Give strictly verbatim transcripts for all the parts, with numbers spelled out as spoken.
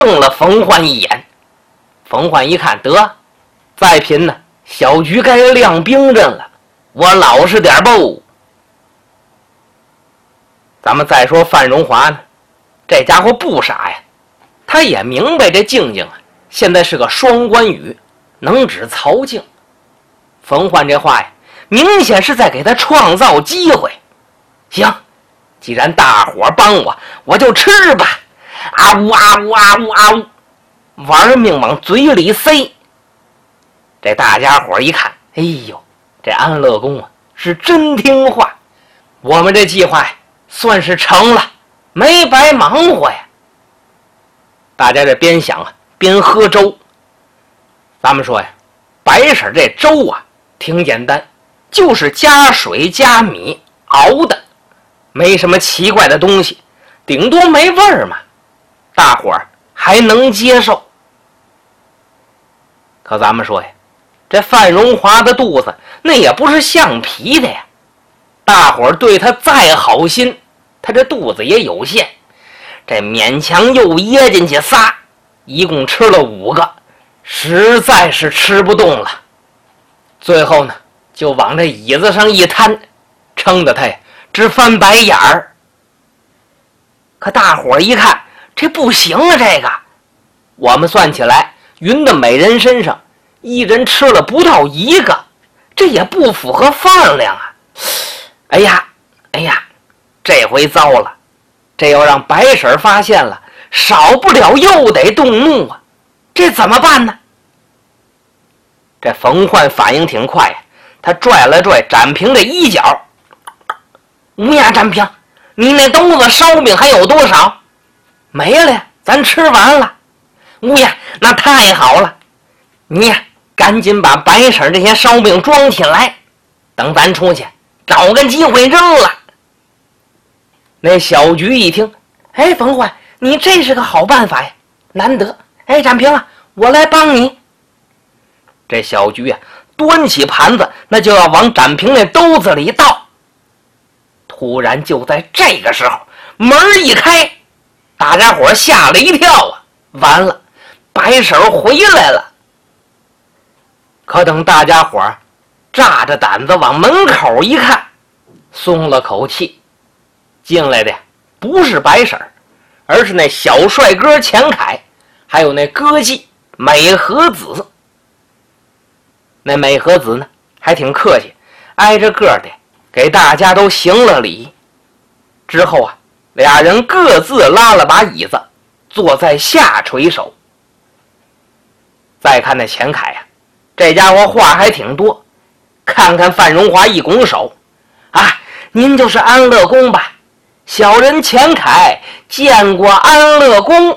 瞪了冯焕一眼。冯焕一看，得，再贫呢，小菊该亮兵刃了，我老实点不。咱们再说范荣华呢，这家伙不傻呀，他也明白这静静啊，现在是个双关语，能指曹静。冯焕这话呀，明显是在给他创造机会。行，既然大伙帮我，我就吃吧！啊呜啊呜啊呜啊呜，玩命往嘴里塞。这大家伙一看，哎呦，这安乐公啊是真听话，我们这计划呀算是成了，没白忙活呀。大家这边想啊边喝粥。咱们说呀，白婶这粥啊挺简单，就是加水加米熬的，没什么奇怪的东西，顶多没味儿嘛，大伙儿还能接受。可咱们说呀，这范荣华的肚子那也不是橡皮的呀，大伙儿对他再好心，他这肚子也有限，这勉强又噎进去仨，一共吃了五个，实在是吃不动了。最后呢，就往这椅子上一瘫，撑得他呀直翻白眼儿。可大伙儿一看，这不行啊，这个我们算起来，云的每人身上一人吃了不到一个，这也不符合饭量啊。哎呀哎呀，这回糟了，这要让白婶发现了，少不了又得动怒啊，这怎么办呢？这冯焕反应挺快呀，他拽了拽展平的衣角。乌鸦展平，你那兜子烧饼还有多少？没了呀，咱吃完了。乌鸦，那太好了，你呀赶紧把白婶这些烧饼装起来，等咱出去找个机会扔了。那小菊一听，哎，冯焕，你这是个好办法呀，难得。哎，展平啊，我来帮你。这小菊啊端起盘子，那就要往展平那兜子里倒。突然就在这个时候，门一开，大家伙吓了一跳啊，完了，白婶回来了。可等大家伙炸着胆子往门口一看，松了口气，进来的不是白婶，而是那小帅哥钱凯，还有那歌妓美和子。那美和子呢还挺客气，挨着个的给大家都行了礼。之后啊，俩人各自拉了把椅子，坐在下垂手。再看那钱凯啊，这家伙话还挺多。看看范荣华一拱手，啊，您就是安乐公吧？小人钱凯见过安乐公。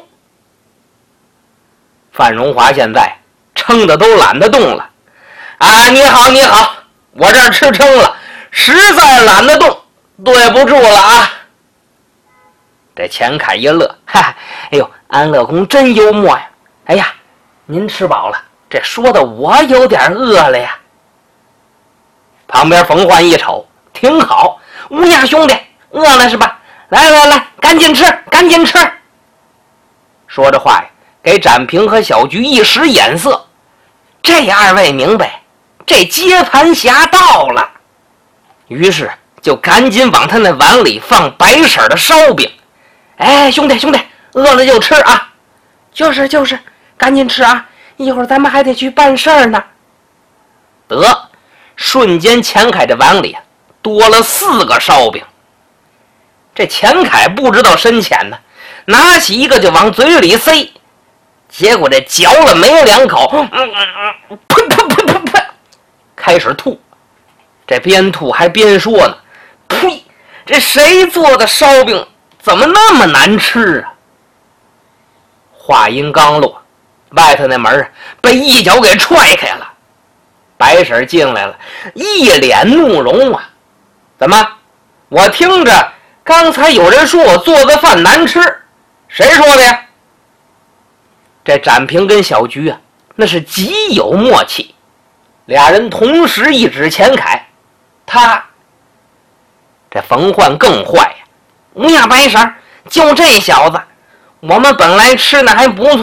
范荣华现在撑得都懒得动了。啊，你好你好，我这儿吃撑了，实在懒得动，对不住了啊。这钱凯一乐，哈哈，哎呦，安乐公真幽默呀。哎呀，您吃饱了，这说的我有点饿了呀。旁边冯焕一瞅，挺好，乌鸦兄弟饿了是吧？来来来，赶紧吃赶紧吃。说着话呀，给展平和小菊一使眼色，这二位明白这接盘侠到了，于是就赶紧往他那碗里放白婶的烧饼。哎，兄弟兄弟，饿了就吃啊。就是就是，赶紧吃啊，一会儿咱们还得去办事儿呢。得，瞬间钱凯这碗里多了四个烧饼。这钱凯不知道深浅呢，拿起一个就往嘴里塞，结果这嚼了没两口，嗯嗯嗯，噗噗噗噗噗，开始吐。这边吐还边说呢，呸，这谁做的烧饼怎么那么难吃啊？话音刚落，外头那门被一脚给踹开了。白婶进来了，一脸怒容啊！怎么？我听着刚才有人说我做的饭难吃，谁说的呀？这展平跟小菊啊，那是极有默契，俩人同时一指钱凯，他。这冯焕更坏呀！乌鸦白婶，就这小子， 我们本来吃的还不错。